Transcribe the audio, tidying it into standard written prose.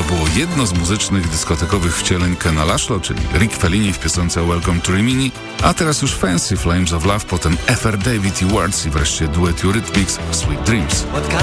było jedno z muzycznych, dyskotekowych wcieleń Kena Laszlo, czyli Rick Fellini w piosence Welcome to Rimini, a teraz już Fancy Flames of Love, potem Ether David i Words i wreszcie duet Eurythmics Sweet Dreams.